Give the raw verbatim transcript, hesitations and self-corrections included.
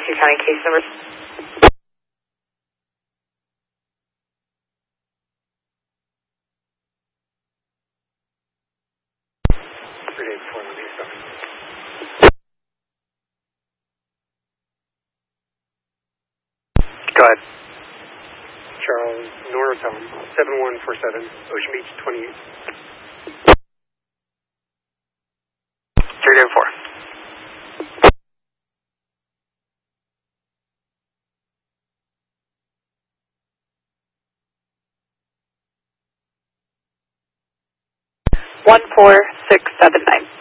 Sioux County case number. three eight four, let me stop. Go ahead. Charles Northam, seven one four seven, Ocean Beach, twenty-eight. three eight four. one four six seven nine.